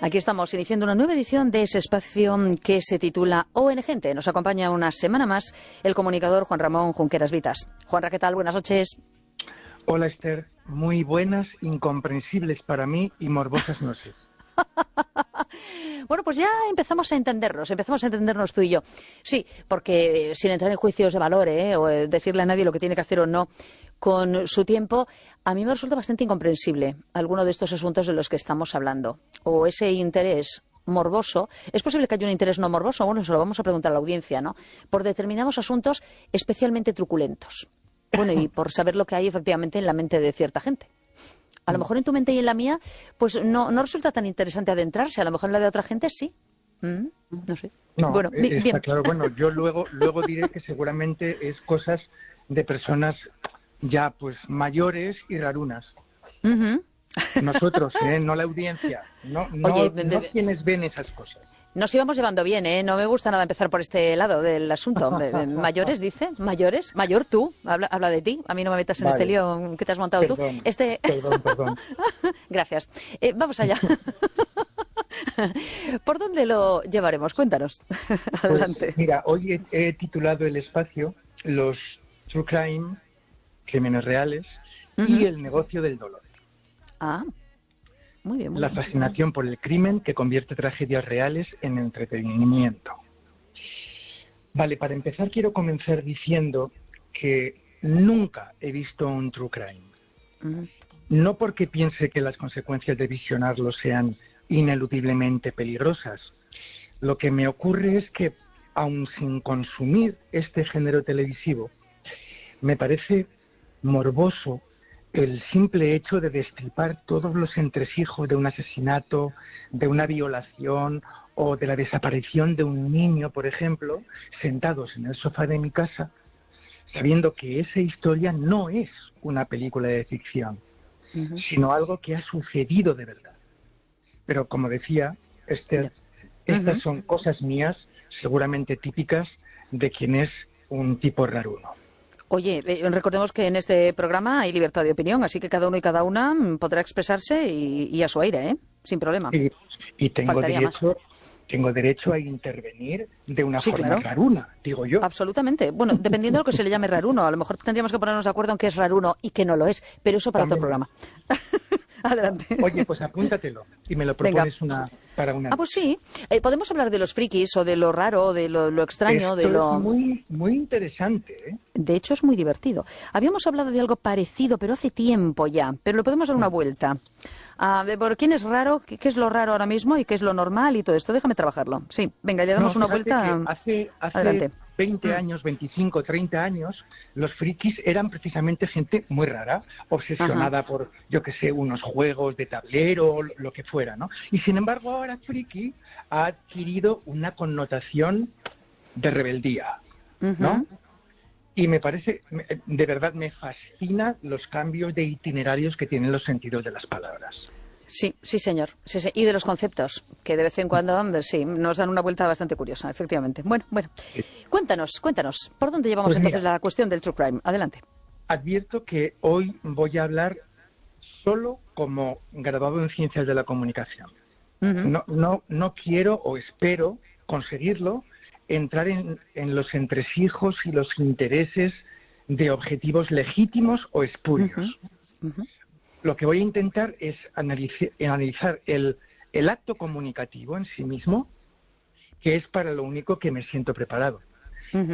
Aquí estamos iniciando una nueva edición de ese espacio que se titula ONG Gente. Nos acompaña una semana más el comunicador Juan Ramón Junqueras Vitas. Juanra, ¿qué tal? Buenas noches. Hola, Esther. Muy buenas, incomprensibles para mí y morbosas noches. Bueno, pues ya empezamos a entendernos tú y yo. Sí, porque sin entrar en juicios de valor, o decirle a nadie lo que tiene que hacer o no con su tiempo, a mí me resulta bastante incomprensible alguno de estos asuntos de los que estamos hablando. O ese interés morboso, es posible que haya un interés no morboso, bueno, se lo vamos a preguntar a la audiencia, ¿no? Por determinados asuntos especialmente truculentos. Bueno, y por saber lo que hay efectivamente en la mente de cierta gente. A lo mejor en tu mente y en la mía, pues no resulta tan interesante adentrarse. A lo mejor en la de otra gente sí. No sé. No, bueno, está bien. claro. Bueno, yo luego diré que seguramente es cosas de personas ya pues mayores y rarunas. Nosotros, no la audiencia. No quienes ven esas cosas. Nos íbamos llevando bien, ¿eh? No me gusta nada empezar por este lado del asunto. ¿Mayores, dice? ¿Mayores? ¿Mayor tú? Habla de ti. A mí no me metas en este lío que te has montado tú. Perdón. Gracias. Vamos allá. ¿Por dónde lo llevaremos? Cuéntanos. Adelante. Pues, mira, hoy he titulado el espacio Los True Crime, crímenes reales, y el negocio del dolor. Ah, muy bien. La fascinación por el crimen que convierte tragedias reales en entretenimiento. Vale, para empezar quiero comenzar diciendo que nunca he visto un true crime. No porque piense que las consecuencias de visionarlo sean ineludiblemente peligrosas. Lo que me ocurre es que, aun sin consumir este género televisivo, me parece morboso el simple hecho de destripar todos los entresijos de un asesinato, de una violación o de la desaparición de un niño, por ejemplo, sentados en el sofá de mi casa, sabiendo que esa historia no es una película de ficción, sino algo que ha sucedido de verdad. Pero como decía Esther, estas son cosas mías, seguramente típicas de quien es un tipo raruno. Oye, recordemos que en este programa hay libertad de opinión, así que cada uno y cada una podrá expresarse y a su aire, sin problema. Y tengo derecho a intervenir de una forma raruna, digo yo. Absolutamente. Bueno, dependiendo de lo que se le llame raruno. A lo mejor tendríamos que ponernos de acuerdo en qué es raruno y qué no lo es, pero eso para otro programa. Adelante. Oye, pues apúntatelo y me lo propones para una... Ah, pues sí. Podemos hablar de los frikis o de lo raro, de lo extraño, de lo... Es muy interesante, ¿eh? De hecho, es muy divertido. Habíamos hablado de algo parecido, pero hace tiempo ya. Pero le podemos dar una vuelta. ¿Por quién es raro? ¿Qué es lo raro ahora mismo? ¿Y qué es lo normal? Y todo esto. Déjame trabajarlo. Sí, venga, le damos una vuelta. Hace Adelante. 20 años, 25, 30 años, los frikis eran precisamente gente muy rara, obsesionada por, yo qué sé, unos juegos de tablero, lo que fuera, ¿no? Y sin embargo, ahora friki ha adquirido una connotación de rebeldía, ¿no? Y me parece, de verdad, me fascina los cambios de itinerarios que tienen los sentidos de las palabras. Sí, señor. Sí. Y de los conceptos, que de vez en cuando, sí, nos dan una vuelta bastante curiosa, efectivamente. Bueno. Cuéntanos, ¿por dónde llevamos entonces la cuestión del true crime? Adelante. Advierto que hoy voy a hablar solo como graduado en Ciencias de la Comunicación. No quiero o espero conseguirlo entrar en los entresijos y los intereses de objetivos legítimos o espurios. Lo que voy a intentar es analizar el acto comunicativo en sí mismo, que es para lo único que me siento preparado.